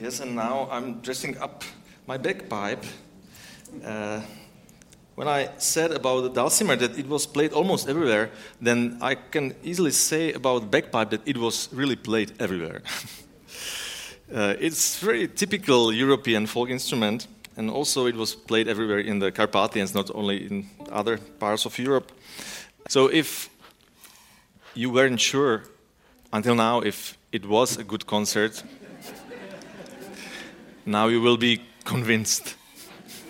Yes, and now I'm dressing up my bagpipe. When I said about the dulcimer that it was played almost everywhere, then I can easily say about the bagpipe that it was really played everywhere. It's very typical European folk instrument, and also it was played everywhere in the Carpathians, not only in other parts of Europe. So if you weren't sure until now if it was a good concert, now you will be convinced.